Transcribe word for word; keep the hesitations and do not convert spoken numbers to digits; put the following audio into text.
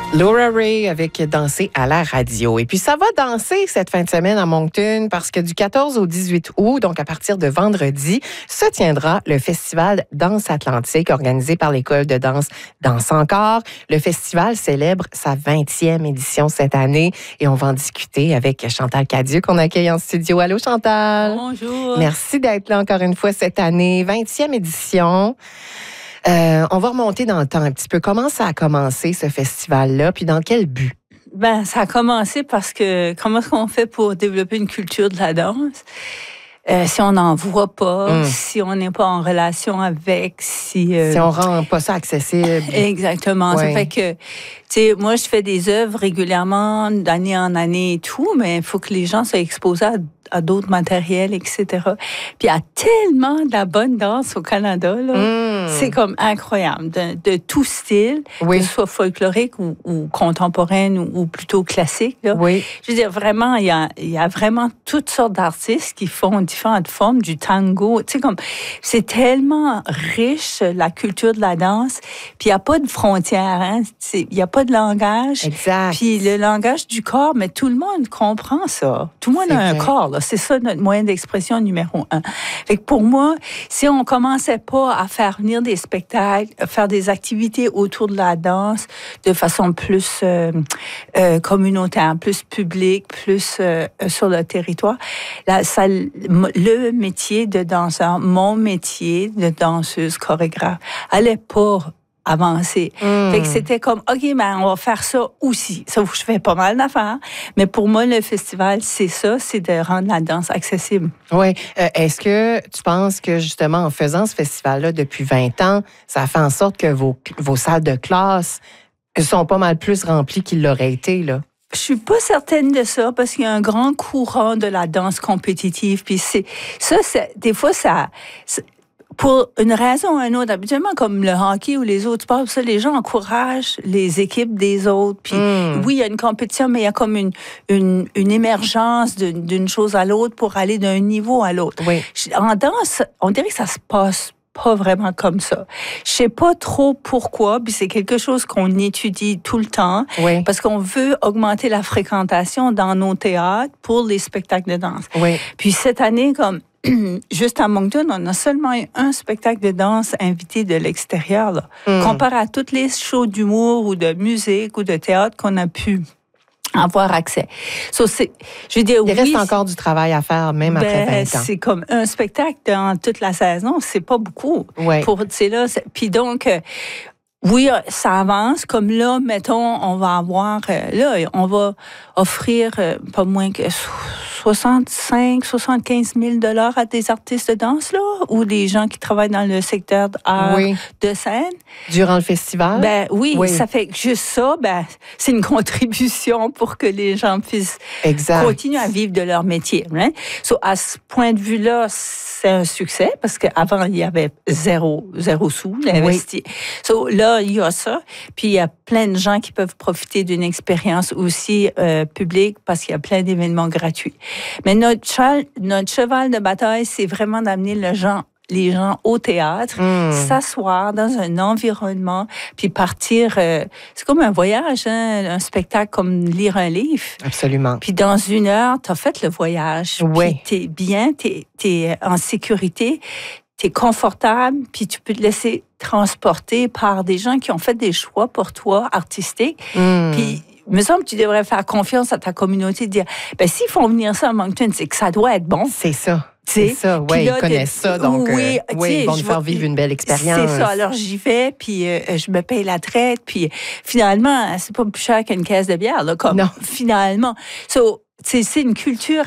Laura Ray avec Danser à la radio. Et puis, ça va danser cette fin de semaine à Moncton parce que du quatorze au dix-huit août, donc à partir de vendredi, se tiendra le festival Danse Atlantique organisé par l'école de danse Danse Encore. Le festival célèbre sa vingtième édition cette année et on va en discuter avec Chantal Cadieux qu'on accueille en studio. Allô, Chantal? Bonjour. Merci d'être là encore une fois cette année. vingtième édition. Euh, on va remonter dans le temps un petit peu. Comment ça a commencé, ce festival-là, puis dans quel but? Ben, ça a commencé parce que comment est-ce qu'on fait pour développer une culture de la danse? Euh, si on n'en voit pas, mm. si on n'est pas en relation avec, si... Euh, si on rend pas ça accessible. Exactement. Ouais. Ça fait que, tu sais, moi, je fais des œuvres régulièrement, d'année en année et tout, mais il faut que les gens soient exposés à, à d'autres matériels, et cetera. Puis il y a tellement de la bonne danse au Canada, là. Mm. C'est comme incroyable, de, de tout style, oui. que ce soit folklorique ou, ou contemporaine ou, ou plutôt classique, là. Oui. Je veux dire, vraiment, il y a, il y a vraiment toutes sortes d'artistes qui font différentes formes, du tango, tu sais, comme, c'est tellement riche, la culture de la danse, puis il n'y a pas de frontières, hein, il n'y a pas de langage. Exact. Puis le langage du corps, mais tout le monde comprend ça. Tout le monde c'est a un vrai. corps, là. C'est ça notre moyen d'expression numéro un. Fait que pour moi, si on commençait pas à faire venir des spectacles, à faire des activités autour de la danse de façon plus euh, euh, communautaire, plus publique, plus euh, sur le territoire, là, ça, le métier de danseur, mon métier de danseuse chorégraphe, allait pas avancer. Mm. Fait que c'était comme, OK, ben, on va faire ça aussi. Ça, je fais pas mal d'affaires. Mais pour moi, le festival, c'est ça, c'est de rendre la danse accessible. Oui. Euh, est-ce que tu penses que, justement, en faisant ce festival-là depuis vingt ans, ça a fait en sorte que vos, vos salles de classe sont pas mal plus remplies qu'ils l'auraient été, là? Je suis pas certaine de ça parce qu'il y a un grand courant de la danse compétitive. Puis c'est ça, c'est, des fois, ça... Pour une raison ou une autre, habituellement, comme le hockey ou les autres sports, ça, les gens encouragent les équipes des autres. Puis mm. oui, il y a une compétition, mais il y a comme une, une, une émergence d'une, d'une chose à l'autre pour aller d'un niveau à l'autre. Oui. En danse, on dirait que ça se passe pas vraiment comme ça. Je sais pas trop pourquoi, puis c'est quelque chose qu'on étudie tout le temps, oui. parce qu'on veut augmenter la fréquentation dans nos théâtres pour les spectacles de danse. Oui. Puis cette année, comme juste à Moncton, on a seulement eu un spectacle de danse invité de l'extérieur, là, mm. comparé à toutes les shows d'humour ou de musique ou de théâtre qu'on a pu avoir accès. So, c'est, je veux dire, Il oui, reste encore du travail à faire, même ben, après vingt ans. C'est comme un spectacle dans toute la saison, c'est pas beaucoup. Ouais. Pour, c'est là, c'est, puis donc, euh, oui, ça avance. Comme là, mettons, on va avoir, euh, là, on va offrir euh, pas moins que soixante-cinq, soixante-quinze mille dollars à des artistes de danse, là, ou des gens qui travaillent dans le secteur d'art oui. de scène. Durant le festival? Ben oui, oui, ça fait que juste ça, ben, c'est une contribution pour que les gens puissent exact. continuer à vivre de leur métier. Hein? So, à ce point de vue-là, c'est un succès parce qu'avant, il y avait zéro, zéro sou investi. Oui. So, là, il y a ça. Puis, il y a plein de gens qui peuvent profiter d'une expérience aussi euh, publique parce qu'il y a plein d'événements gratuits. Mais notre cheval, notre cheval de bataille, c'est vraiment d'amener le gens, les gens au théâtre, mmh. s'asseoir dans un environnement, puis partir. Euh, c'est comme un voyage, hein, un spectacle comme lire un livre. Absolument. Puis dans une heure, tu as fait le voyage. Oui. Puis tu es bien, tu es en sécurité, tu es confortable, puis tu peux te laisser transporter par des gens qui ont fait des choix pour toi, artistiques. Mmh. Puis il me semble que tu devrais faire confiance à ta communauté, dire, ben s'ils font venir ça à Moncton, c'est que ça doit être bon. C'est ça. T'sais, c'est ça, oui, ils connaissent ça, donc oui, euh, oui, ils vont nous faire vivre une belle expérience. C'est ça, alors j'y vais, puis euh, je me paye la traite, puis finalement, c'est pas plus cher qu'une caisse de bière, là, comme non. finalement. So, c'est une culture